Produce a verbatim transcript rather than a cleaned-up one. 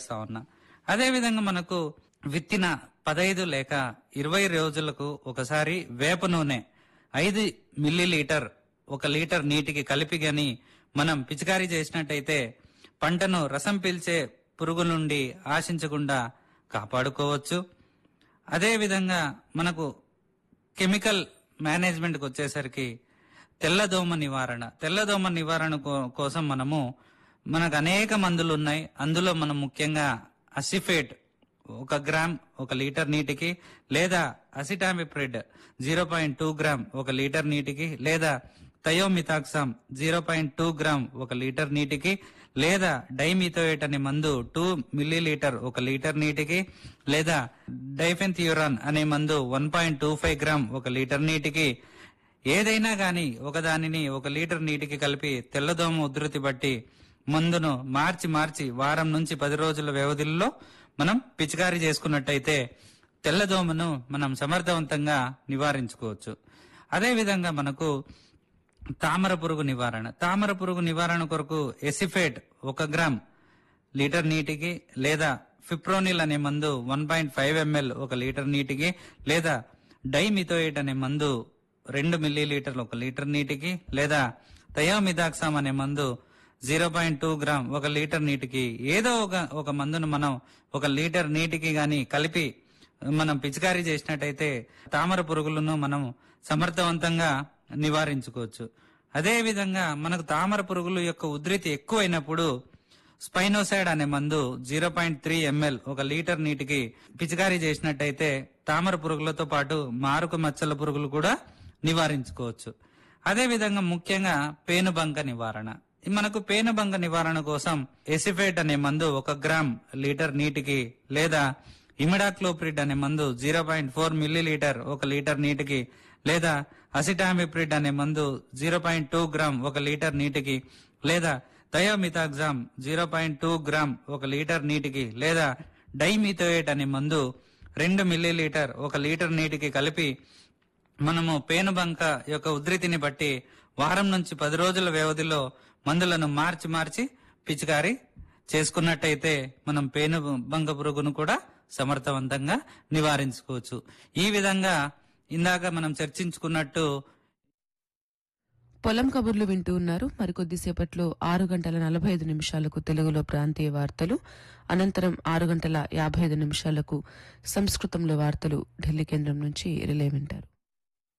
తెలియజేస్తా ఉన్నా. అదే విధంగా మనకు విత్తిన పదైదు లేక ఇరవై రోజులకు ఒకసారి వేప నూనె ఐదు మిల్లీ లీటర్ ఒక లీటర్ నీటికి కలిపి గాని మనం పిచికారీ చేసినట్టయితే పంటను రసం పీల్చే పురుగు నుండి ఆశించకుండా కాపాడుకోవచ్చు. అదే విధంగా మనకు కెమికల్ మేనేజ్మెంట్ కి వచ్చేసరికి తెల్లదోమ నివారణ తెల్లదోమ నివారణ కోసం మనము మనకు అనేక మందులు ఉన్నాయి. అందులో మనం ముఖ్యంగా అసిఫేట్ ఒక గ్రామ్ ఒక లీటర్ నీటికి, లేదా acetamiprid zero point two gram ఒక లీటర్ నీటికి, లేదా thiamethoxam zero point two gram ఒక లీటర్ నీటికి, లేదా డైమిథోయేట్ అనే మందు టూ మిల్లీ లీటర్ ఒక లీటర్ నీటికి, లేదా డైఫెన్థ్యూరాన్ అనే మందు one point two five gram ఒక లీటర్ నీటికి, ఏదైనా గాని ఒక దానిని ఒక లీటర్ నీటికి కలిపి తెల్లదోమ ఉధృతి బట్టి మందును మార్చి మార్చి వారం నుంచి పది రోజుల వ్యవధిలో మనం పిచికారీ చేసుకున్నట్టయితే తెల్లదోమను మనం సమర్థవంతంగా నివారించుకోవచ్చు. అదే విధంగా మనకు తామర పురుగు నివారణ తామర పురుగు నివారణ కొరకు ఎసిఫేట్ ఒక గ్రామ్ లీటర్ నీటికి, లేదా ఫిప్రోనిల్ అనే మందు వన్ పాయింట్ ఫైవ్ ఎంఎల్ ఒక లీటర్ నీటికి, లేదా డైమిథోయేట్ అనే మందు రెండు మిల్లీ లీటర్లు ఒక లీటర్ నీటికి, లేదా థయోమిథాక్సామ్ అనే మందు జీరో పాయింట్ టూ గ్రామ్ ఒక లీటర్ నీటికి ఏదో ఒక ఒక మందును మనం ఒక లీటర్ నీటికి గాని కలిపి మనం పిచికారీ చేసినట్టయితే తామర పురుగులను మనం సమర్థవంతంగా నివారించుకోవచ్చు. అదే విధంగా మనకు తామర పురుగుల యొక్క ఉధృతి ఎక్కువైనప్పుడు స్పైనోసైడ్ అనే మందు జీరో పాయింట్ త్రీ ఎంఎల్ ఒక లీటర్ నీటికి పిచికారీ చేసినట్టయితే తామర పురుగులతో పాటు మారుక మచ్చల పురుగులు కూడా నివారించుకోవచ్చు. అదే విధంగా ముఖ్యంగా పేనుబంక నివారణ మనకు పేనుబంక నివారణ కోసం ఎసిఫేట్ అనే మందు ఒక గ్రామ్ లీటర్ నీటికి, లేదా ఇమిడాక్లోప్రిడ్ అనే మందు zero point four milli litre ఒక లీటర్ నీటికి, లేదా అసిటామిప్రిడ్ అనే మందు జీరో పాయింట్ టూ గ్రామ్ ఒక లీటర్ నీటికి, లేదా thiamethoxam zero point two gram ఒక లీటర్ నీటికి, లేదా డైమిథోయేట్ అనే మందు రెండు మిల్లీ లీటర్ ఒక లీటర్ నీటికి కలిపి మనము పేనుబంక యొక్క ఉధృతిని బట్టి వారం నుంచి పది రోజుల వ్యవధిలో మందులను మార్చి మార్చి పిచికారీ చేసుకున్నట్టయితే మనం పేను బంక పురుగును కూడా సమర్థవంతంగా నివారించుకోవచ్చు. ఈ విధంగా ఇందాక మనం చర్చించుకున్నట్టు పొలం కబుర్లు వింటూ ఉన్నారు. మరికొద్దిసేపట్లో ఆరు గంటల నలభై ఐదు నిమిషాలకు తెలుగులో ప్రాంతీయ వార్తలు, అనంతరం ఆరు గంటల యాభై ఐదు నిమిషాలకు సంస్కృతంలో వార్తలు ఢిల్లీ కేంద్రం నుంచి రిలే వింటారు.